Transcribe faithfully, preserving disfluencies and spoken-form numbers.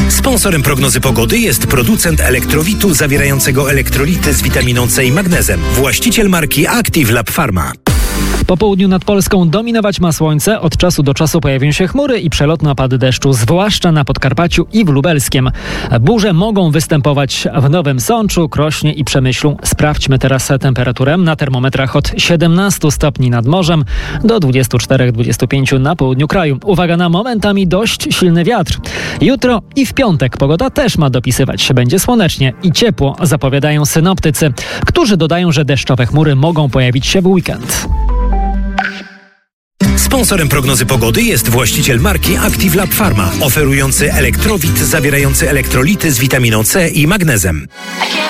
Sponsorem prognozy pogody jest producent elektrowitu zawierającego elektrolity z witaminą C i magnezem. Właściciel marki Active Lab Pharma. Po południu nad Polską dominować ma słońce, od czasu do czasu pojawią się chmury i przelotne opady deszczu, zwłaszcza na Podkarpaciu i w Lubelskiem. Burze mogą występować w Nowym Sączu, Krośnie i Przemyślu. Sprawdźmy teraz temperaturę na termometrach od siedemnastu stopni nad morzem do dwudziestu czterech do dwudziestu pięciu na południu kraju. Uwaga na momentami dość silny wiatr. Jutro i w piątek pogoda też ma dopisywać. Będzie słonecznie i ciepło, zapowiadają synoptycy, którzy dodają, że deszczowe chmury mogą pojawić się w weekend. Sponsorem prognozy pogody jest właściciel marki Active Lab Pharma, oferujący elektrowit zawierający elektrolity z witaminą C i magnezem.